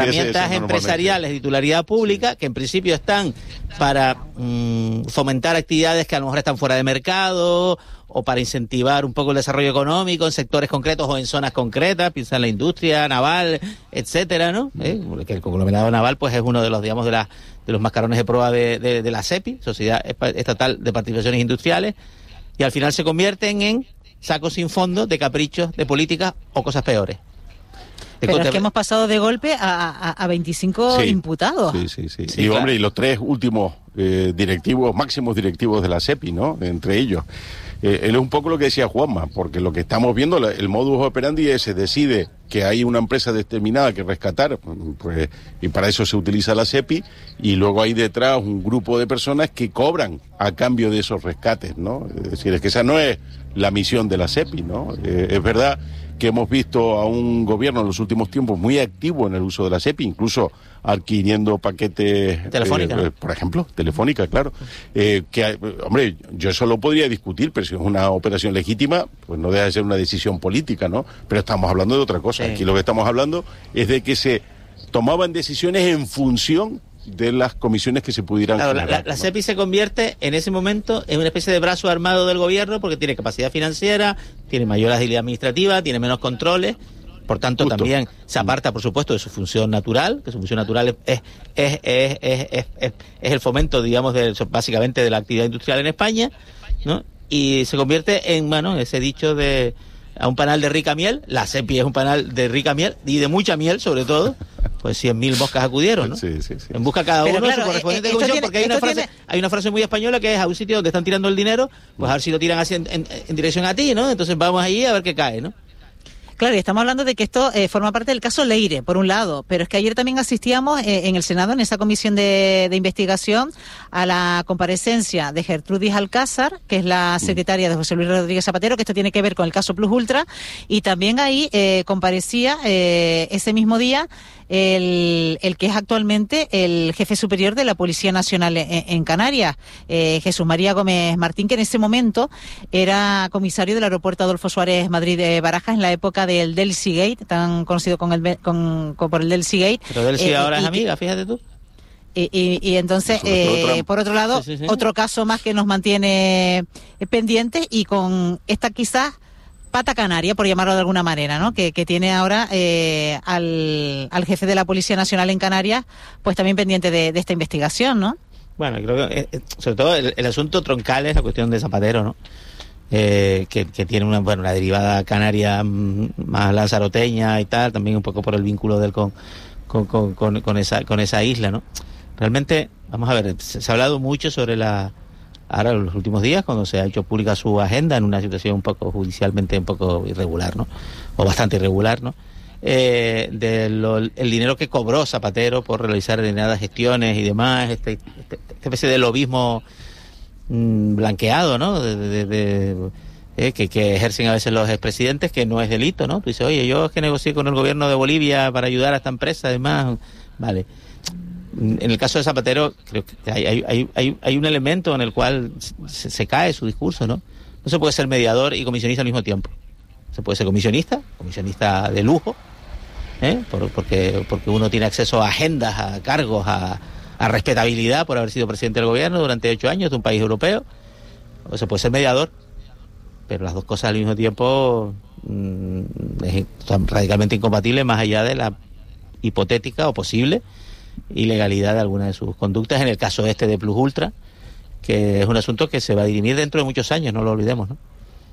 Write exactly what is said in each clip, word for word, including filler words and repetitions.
herramientas empresariales de titularidad pública, sí, que en principio están para mmm, fomentar actividades que a lo mejor están fuera de mercado, o para incentivar un poco el desarrollo económico en sectores concretos o en zonas concretas, piensa en la industria naval, etcétera, ¿no? ¿Eh? Porque el conglomerado naval pues es uno de los, digamos, de, la, de los mascarones de prueba de, de, de la SEPI, Sociedad Estatal de Participaciones Industriales, y al final se convierten en sacos sin fondo de caprichos, de políticas o cosas peores. Pero es que hemos pasado de golpe a, a, a veinticinco sí, imputados. Sí, sí, sí. sí y claro. hombre, y los tres últimos eh, directivos, máximos directivos de la SEPI, ¿no? Entre ellos. Eh, él es un poco lo que decía Juanma, porque lo que estamos viendo, el modus operandi es, se decide que hay una empresa determinada que rescatar, pues, y para eso se utiliza la SEPI, y luego hay detrás un grupo de personas que cobran a cambio de esos rescates, ¿no? Es decir, es que esa no es la misión de la SEPI, ¿no? Eh, es verdad que hemos visto a un gobierno en los últimos tiempos muy activo en el uso de la SEPI, incluso adquiriendo paquetes... Telefónica, eh, ¿no? Por ejemplo, Telefónica, claro. Eh, que, hombre, yo eso lo podría discutir, pero si es una operación legítima, pues no deja de ser una decisión política, ¿no? Pero estamos hablando de otra cosa. Sí. Aquí lo que estamos hablando es de que se tomaban decisiones en función de las comisiones que se pudieran claro, generar, la, la, ¿no? la SEPI se convierte en ese momento en una especie de brazo armado del gobierno porque tiene capacidad financiera, tiene mayor agilidad administrativa, tiene menos controles, por tanto Justo. también se aparta, por supuesto, de su función natural, que su función natural es es es es, es, es, es, es el fomento, digamos, de, básicamente de la actividad industrial en España, ¿no? Y se convierte en, bueno, ese dicho de a un panal de rica miel, la SEPI es un panal de rica miel y de mucha miel sobre todo, pues cien mil moscas acudieron, ¿no? Sí, sí, sí. En busca cada uno Pero de claro, su correspondiente eh, comisión, tiene, porque hay una frase tiene... hay una frase muy española que es a un sitio donde están tirando el dinero, pues a ver si lo tiran así en, en, en dirección a ti, ¿no? Entonces vamos allí a ver qué cae, ¿no? Claro, y estamos hablando de que esto eh, forma parte del caso Leire, por un lado, pero es que ayer también asistíamos eh, en el Senado, en esa comisión de, de investigación, a la comparecencia de Gertrudis Alcázar, que es la secretaria de José Luis Rodríguez Zapatero, que esto tiene que ver con el caso Plus Ultra, y también ahí eh, comparecía eh, ese mismo día el, el que es actualmente el jefe superior de la Policía Nacional en, en Canarias, eh, Jesús María Gómez Martín, que en ese momento era comisario del aeropuerto Adolfo Suárez Madrid de Barajas en la época del Delcy Gate, tan conocido con el, con, con, por el Delcy Gate. Pero Delcy eh, ahora y, es amiga, fíjate tú. Y, y, y entonces, eh, por otro lado, sí, sí, sí. otro caso más que nos mantiene pendientes y con esta quizás pata canaria, por llamarlo de alguna manera, ¿no? Que, que tiene ahora eh, al, al jefe de la Policía Nacional en Canarias, pues también pendiente de, de esta investigación, ¿no? Bueno, creo que eh, sobre todo el, el asunto troncal es la cuestión de Zapatero, ¿no? Eh, que, que tiene una, bueno, una derivada canaria más lanzaroteña y tal, también un poco por el vínculo del con, con, con, con, con esa con esa isla, ¿no? Realmente, vamos a ver, se, se ha hablado mucho sobre la ahora en los últimos días, cuando se ha hecho pública su agenda en una situación un poco judicialmente un poco irregular, ¿no? O bastante irregular, ¿no? Eh, de lo, el dinero que cobró Zapatero por realizar determinadas gestiones y demás, este, este, esta especie de lobismo mmm, blanqueado, ¿no? De, de, de, eh, que, que ejercen a veces los expresidentes, que no es delito, ¿no? Tú dices, oye, yo es que negocié con el gobierno de Bolivia para ayudar a esta empresa, además, vale. En el caso de Zapatero, creo que hay, hay, hay, hay un elemento en el cual se, se cae su discurso, ¿no? No se puede ser mediador y comisionista al mismo tiempo. Se puede ser comisionista, comisionista de lujo, ¿eh? Por, porque, porque uno tiene acceso a agendas, a cargos, a, a respetabilidad por haber sido presidente del gobierno durante ocho años de un país europeo. O se puede ser mediador, pero las dos cosas al mismo tiempo mmm, es, son radicalmente incompatibles, más allá de la hipotética o posible ilegalidad de alguna de sus conductas, en el caso este de Plus Ultra, que es un asunto que se va a dirimir dentro de muchos años, no lo olvidemos, ¿no?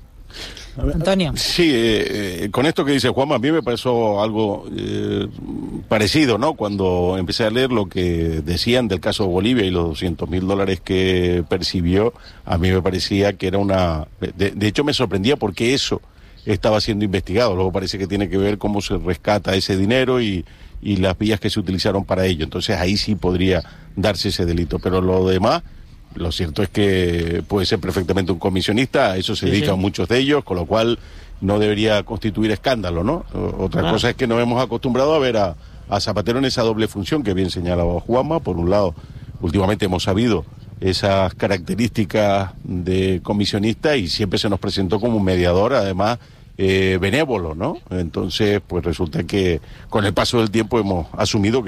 Antonio. Sí, eh, eh, con esto que dice Juanma, a mí me pareció algo eh, parecido, ¿no? Cuando empecé a leer lo que decían del caso de Bolivia y los doscientos mil dólares que percibió, a mí me parecía que era una... De, de hecho me sorprendía porque eso estaba siendo investigado, luego parece que tiene que ver cómo se rescata ese dinero y, y las vías que se utilizaron para ello, entonces ahí sí podría darse ese delito, pero lo demás... Lo cierto es que puede ser perfectamente un comisionista, a eso se sí, dedican sí. muchos de ellos, con lo cual no debería constituir escándalo, ¿no? Otra ah. cosa es que nos hemos acostumbrado a ver a, a Zapatero en esa doble función que bien señalaba Juanma. Por un lado, últimamente hemos sabido esas características de comisionista y siempre se nos presentó como un mediador, además eh, benévolo, ¿no? Entonces, pues resulta que con el paso del tiempo hemos asumido que